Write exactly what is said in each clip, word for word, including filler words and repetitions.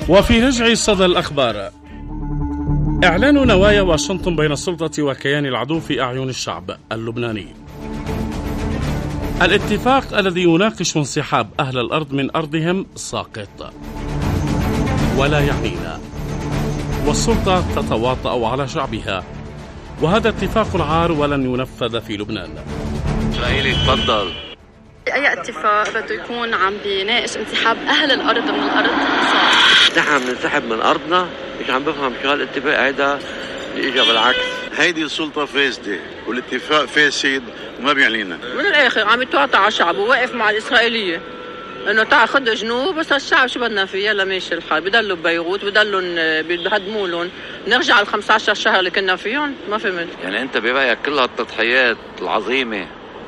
وفي رجع صدى الأخبار، إعلان نوايا واشنطن بين السلطة وكيان العدو في أعين الشعب اللبناني. الاتفاق الذي يناقش انسحاب أهل الأرض من أرضهم ساقط ولا يعنينا، والسلطة تتواطأ على شعبها، وهذا اتفاق عار ولن ينفذ في لبنان. إسرائيل تفضل. أي اتفاق بده يكون عم بيناقش انسحاب أهل الأرض من الأرض صار. نحن بننسحب من أرضنا، مش عم بفهم شو هالاتفاق هيدا اللي إجا بالعكس. هيدي السلطة فاسدة والاتفاق فاسد وما بيعنينا. من الآخر عم يتواطع على شعبه وواقف مع الإسرائيلية إنه تعال خد جنوب، بس الشعب شو بدنا فيه؟ يلا ماشي الحال، بضلوا ببيروت بضلوا بيهدموا لهم، نرجع ال خمسة عشر شهر اللي كنا فيهم. ما فهمت. يعني أنت برأيك كل هالتضحيات العظيمة،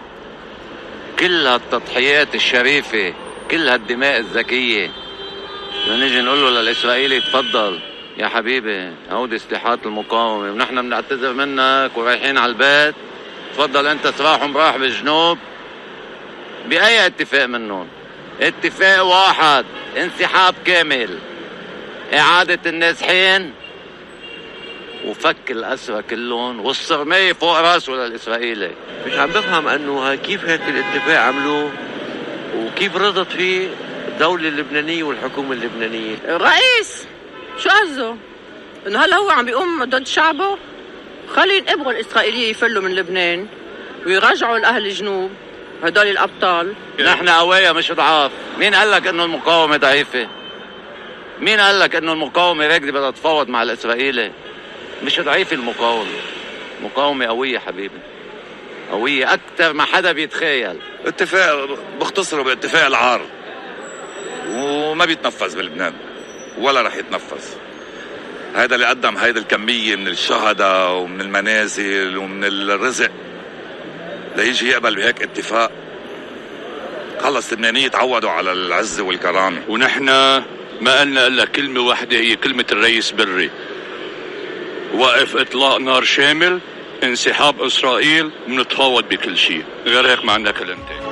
كل هالتضحيات الشريفة، كل هالدماء الذكية، نيجي نقول له للإسرائيلي تفضل يا حبيبي هودي سلاحات المقاومة ونحن بنعتذر منك ورايحين على البيت، تفضل أنت سراح ومراح بالجنوب؟ بأي اتفاق منهم؟ اتفاق واحد، انسحاب كامل، إعادة النازحين وفك الأسرى كلهم والصرمية فوق راسه للإسرائيلي. مش عم بفهم أنه كيف هيك الاتفاق عملوه وكيف رضت فيه الدولة اللبنانية والحكومة اللبنانية. الرئيس شو قصده؟ إنه هلا هو عم بيقوم ضد شعبه؟ خلي ينقبغوا الإسرائيلية يفلوا من لبنان ويرجعوا لأهل الجنوب هدول الأبطال. نحن قوية مش ضعاف. مين قال لك إنه المقاومة ضعيفة؟ مين قال لك إنه المقاومة راكدة بدها تتفاوض مع الإسرائيلي؟ مش ضعيفة المقاومة، مقاومة قوية حبيبي، قوية أكتر ما حدا بيتخيل. اتفاق بختصره باتفاق العار وما بيتنفذ بلبنان ولا رح يتنفذ. هذا اللي قدم هيدا الكمية من الشهداء ومن المنازل ومن الرزق ليجي يقبل بهيك اتفاق. خلص اللبنانية تعودوا على العزة والكرامة، ونحن ما قلنا إلا كلمة واحدة، هي كلمة الرئيس بري: وقف إطلاق نار شامل، انسحاب إسرائيل، ونتفاوض بكل شيء. غير هيك ما عندنا كلمتين.